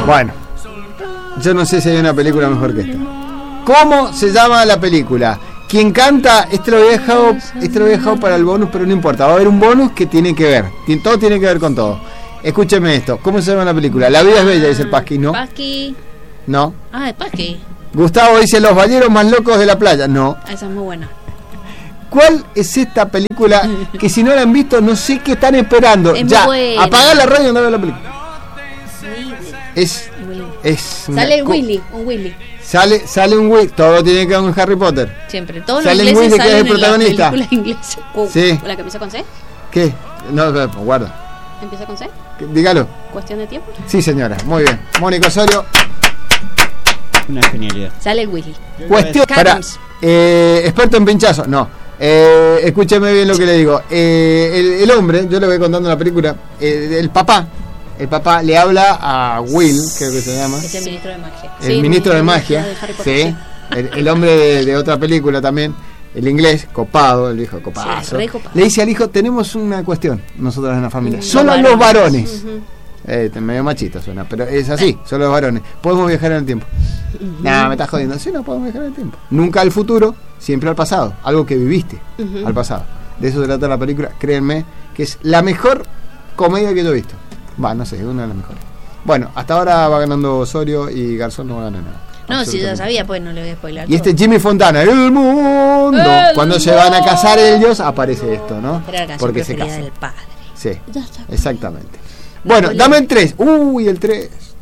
Bueno, yo no sé si hay una película mejor que esta. ¿Cómo se llama la película? Quien canta, este lo había dejado para el bonus, pero no importa. Va a haber un bonus que tiene que ver. Todo tiene que ver con todo. Escúcheme esto. ¿Cómo se llama la película? La vida es bella, dice el Pasqui, ¿no? Pasqui. No. Ah, el Pasqui. Gustavo dice Los balleros más locos de la playa. No. Esa es muy buena. ¿Cuál es esta película que si no la han visto no sé qué están esperando? Es ya, buena. apaga la radio y anda a ver la película. Es sale un Willy. Sale un Willy. Todo tiene que ver con Harry Potter. Siempre. Todos Sale los un ingleses Willy, que es el salen en las protagonista. películas inglesas. Sí. ¿La que empieza con C? ¿Qué? No, guarda. ¿Empieza con C? Dígalo. ¿Cuestión de tiempo? Sí, señora. Muy bien. Mónica Osorio. Una genialidad. Sale el Willy. Cuestión. Para. Experto en pinchazo. No. Escúcheme bien lo que le digo. El hombre, yo le voy contando la película. El papá le habla a Will, creo que se llama. Es el ministro de magia. El ministro de magia. Sí. El hombre de otra película también. El inglés, copado, el hijo copazo. Sí, copado. Le dice al hijo, tenemos una cuestión, nosotros en la familia. Solo varones. los varones. Medio machito suena, pero es así, solo los varones. Podemos viajar en el tiempo. Nah, me estás jodiendo. Sí, no podemos viajar en el tiempo. Nunca al futuro, siempre al pasado. Algo que viviste al pasado. De eso se trata la película, créanme, que es la mejor comedia que yo he visto. No sé, una de las mejores. Bueno, hasta ahora va ganando Osorio y Garzón no va a ganar nada. No, si ya sabía, pues no le voy a spoiler. Y este Jimmy Fontana, el mundo. Cuando se van a casar ellos, aparece esto, ¿no? Porque se casan. del padre. Sí, exactamente. Bueno, dame el 3. Uy, el 3.